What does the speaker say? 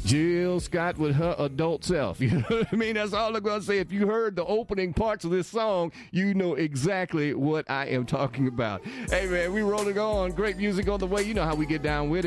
Jill Scott with her adult self. You know what I mean? That's all I'm going to say. If you heard the opening parts of this song, you know exactly what I am talking about. Hey, man, we rolling on. Great music on the way. You know how we get down with it.